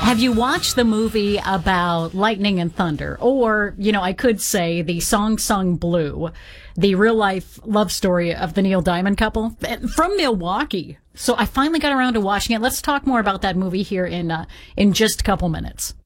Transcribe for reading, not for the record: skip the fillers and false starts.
Have you watched the movie about lightning and thunder? Or, I could say the Song Sung Blue, the real-life love story of the Neil Diamond couple from Milwaukee. So I finally got around to watching it. Let's talk more about that movie here in just a couple minutes.